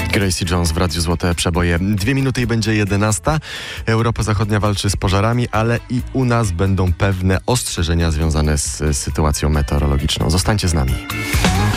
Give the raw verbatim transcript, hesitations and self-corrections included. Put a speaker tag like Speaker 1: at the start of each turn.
Speaker 1: Gracie Jones w Radiu Złote Przeboje. Dwie minuty i będzie jedenasta. Europa Zachodnia walczy z pożarami, ale i u nas będą pewne ostrzeżenia związane z sytuacją meteorologiczną. Zostańcie z nami.